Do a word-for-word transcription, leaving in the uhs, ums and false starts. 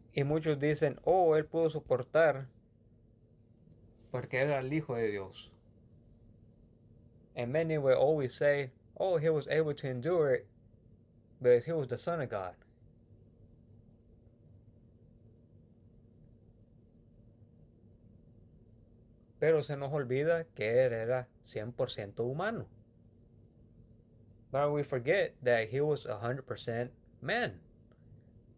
Y muchos dicen, oh, él pudo soportar porque era el Hijo de Dios. And many will always say, oh, he was able to endure it because he was the Son of God. Pero se nos olvida que él era cien por ciento humano. But we forget that he was one hundred percent man.